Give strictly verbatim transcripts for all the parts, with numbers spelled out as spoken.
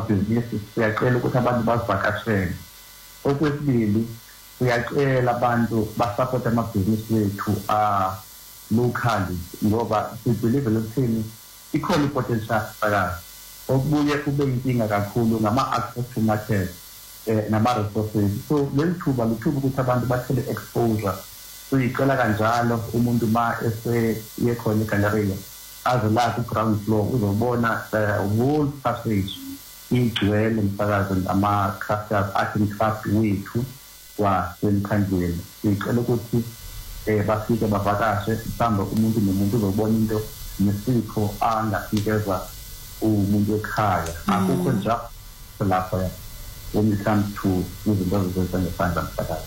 amabhizinisi siyacela ukuthi abantu bazivakashele. Okwesibili siyacela abantu basupport amabhizinisi wethu a locally ngoba we believe ukuthi ikhona potential phakathi. Okubuye kube inkinga kakhulu ngama access to market eh nama resources. So lesithuba lithuba ukuthi abantu bathole exposure. So icela kanjalo umuntu ma ese yekhona eGalleria azela ku ground floor uzobona whole passage igcwele umsakazo ama crafters athi craft wethu wa semkhandweni. Icela ukuthi eh bafike bavakashe mhlawumbe umuntu nomuntu uzobona into nesipho angafikeza umuntu ekhaya. Akukho njalo lapha when it comes to izinto zezengesandla msakazo.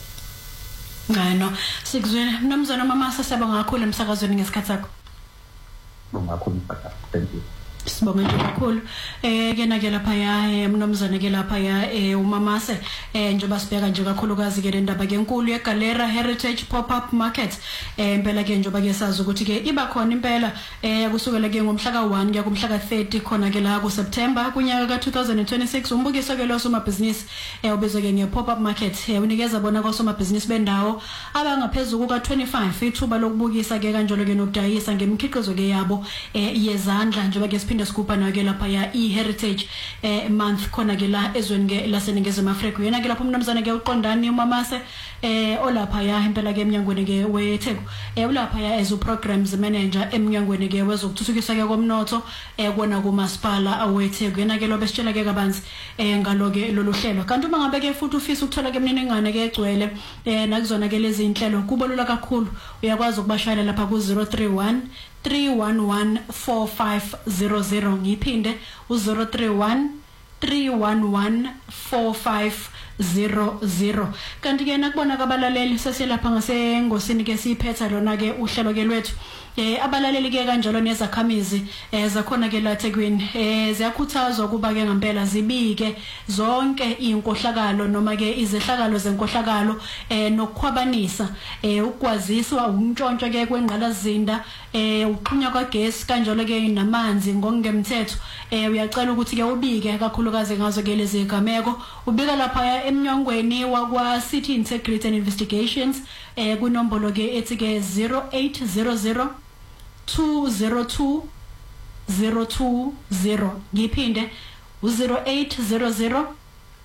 Ngano sikuzwela mnumzana Mamasa siyabonga kakhulu emsakazweni ngesikhathi sakho. Bonga kakhulu msakazo. Thank you. Sibonga nje kakhulu eh kena ke lapha ya mnumzane ke lapha ya eh uMamase eh njoba sibheka nje kakhulukazi ke indaba ke enkulu yeGalleria Heritage Pop-up Market eh impela ke njoba ke sazi ukuthi ke iba khona impela eh kusukela ke ngomhla ka one kuya kumhla ka thirty khona ke la ku September kunyaka ka twenty twenty-six umbukiso ke lo soma business eh ubizwe ke nge pop-up market eh unikeza bona kwa soma business bendawo abangaphezulu ka twenty-five ithuba lokubukisa ke kanjalo ke nokudayisa ngemikhiqizo ke yabo eh yezandla njoba ke phinde sikupa na ke lapha ya e-heritage eh month khona ke la ezweni ke laseNingizimu Afrika yena ke lapha umnumzana ke uqondani uMamase eh olapha ya impela ke eminyangweni ke weTheku eh ulapha ya as programs manager eminyangweni ke wezokuthuthukisa ke komnotho eh kona kuMasipala weTheku yena ke lobe sitshela ke kabanzi eh ngaloke lolu hlelo kanti uma ngabe ke futhi ufisa ukuthola ke emniningane ke egcwele eh nakuzona ke lezi inhlelo kubolula kakhulu uyakwazi ukubashayela lapha ku zero three one three one one four five zero zero ngiphinde u zero three one three one one four five zero zero kanti ke nakubona kabalaleli seselapha ngasengosini ke siphetha lona ke uhlelo ke lwethu eh abalaleli ke kanjalo nezakhamizi eh zakhona ke la Thekwini eh ziyakhuthazwa kuba ke ngempela zibike zonke inkohlakalo noma ke izehlakalo zenkohlakalo eh nokukhwabanisa eh ukwaziswa umntshontsho ke kwengqalazinda eh uxhunywa kwagesi kanjalo ke namanzi ngokungemthetho eh uyacela ukuthi ke ubike kakhulukazi ngazo ke lezi gameko ubika lapha emnyangweni wakwa City Integrity and Investigations eh kunombolo ke ethi ke zero eight zero zero two zero two zero two zero ngiphinde u zero eight zero zero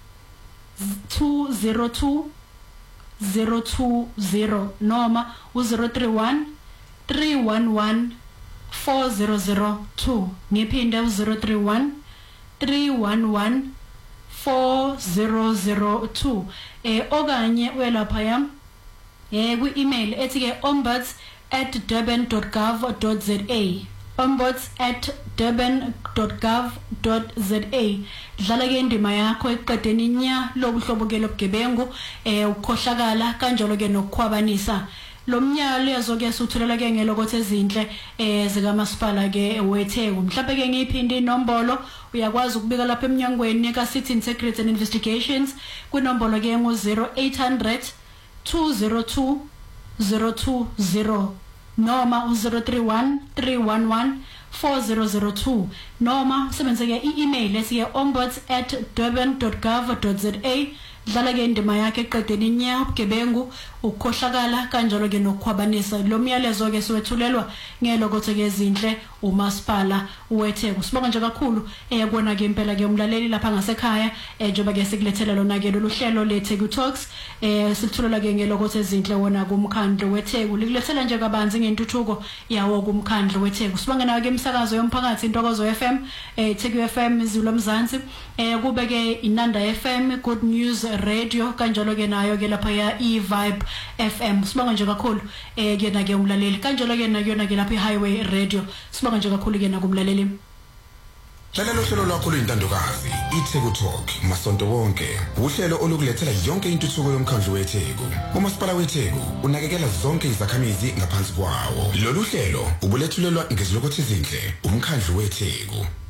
two zero two zero two zero noma u zero three one three one one four zero zero two ngiphinde u zero three one three one one four zero zero two eh okanye uyelapha yam eh ku email ethi ke ombuds at durban dot gov dot za ombuds at durban dot gov dot za dlala ke indima yakho eqedeni nya lobuhlobo ke lobugebengu eh ukhohlakala kanjalo ke nokukhwabanisa lomnyalo yazoke suthulela ke ngelokothi ezinhle eh zika Masipala ke weTheku mhlawumbe ke ngiphinde inombolo uyakwazi ukubika lapha eminyangweni ka City Integrity and Investigations kunombolo ke ngo zero eight hundred two zero two zero two zero noma u zero three one three one one four zero zero two noma sebenzeke i-email esiye ombuds at durban dot gov dot za dlala ke indima yakhe eqedeni nya ubugebengu ukukhohlakala kanjalo ke nokukhwabanisa lo myalezo ke siwethulelwa ngelokothe ke ezinhle uMasipala weTheku sibonga nje kakhulu eh kona ke impela ke umlaleli lapha ngasekhaya eh njoba ke sikulethela lona ke lolu hlelo leTheku Talks eh sithulela ke ngelokothe ezinhle wona kumkhandlo weTheku likulethela nje kabanzi ngentuthuko yawo kumkhandlo weTheku sibonga nayo ke imsakazo yomphakathi Intokozo F M eh Theku F M izulu Mzansi eh kube ke Inanda F M Good News Radio kanjalo ke nayo ke lapha ya e-Vibe F M sibonga nje kakhulu eh kena ke umlaleli kanjalo ke nakuyona ke lapha eHighway Radio sibonga nje kakhulu ke nakumlaleli Hlelo hlelo lakho luyintandokazi iTheku Talk masonto wonke uhlelo olukulethela yonke intuthuko yomkhandlu weTheku uMasipala weTheku unakekela zonke izakhamizi ngaphansi kwawo lolu hlelo ubulethulelwa ngezilokothe ezinhle umkhandlu weTheku.